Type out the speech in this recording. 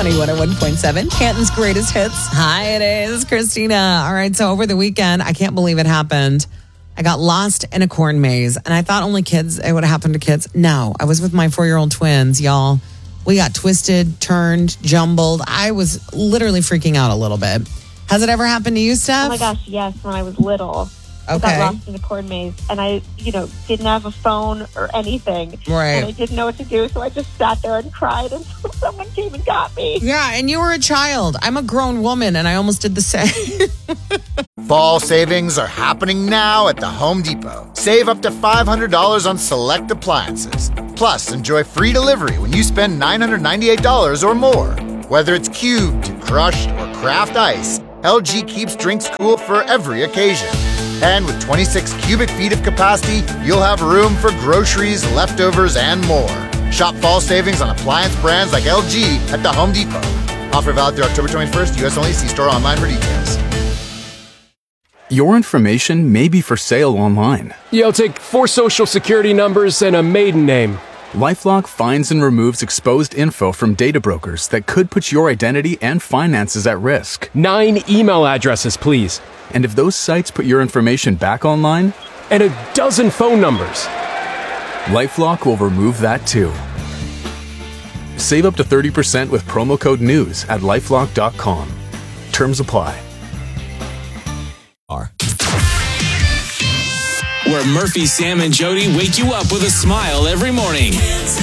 Sunny 101.7, Canton's greatest hits. Hi, it is Christina. All right, so over the weekend, I can't believe it happened. I got lost in a corn maze, and I thought only it would happen to kids. No, I was with my 4-year-old twins, y'all. We got twisted, turned, jumbled. I was literally freaking out a little bit. Has it ever happened to you, Steph? Oh my gosh, yes, when I was little. I got lost in a corn maze, and I, didn't have a phone or anything. Right. And I didn't know what to do, so I just sat there and cried until someone came and got me. Yeah, and you were a child. I'm a grown woman, and I almost did the same. Fall savings are happening now at the Home Depot. Save up to $500 on select appliances. Plus, enjoy free delivery when you spend $998 or more. Whether it's cubed, crushed, or craft ice, LG keeps drinks cool for every occasion. And with 26 cubic feet of capacity, you'll have room for groceries, leftovers, and more. Shop fall savings on appliance brands like LG at the Home Depot. Offer valid through October 21st, U.S. only. See store online for details. Your information may be for sale online. I'll take 4 social security numbers and a maiden name. LifeLock finds and removes exposed info from data brokers that could put your identity and finances at risk. 9 email addresses, please. And if those sites put your information back online? And a dozen phone numbers. LifeLock will remove that too. Save up to 30% with promo code NEWS at LifeLock.com. Terms apply. Where Murphy, Sam, and Jody wake you up with a smile every morning.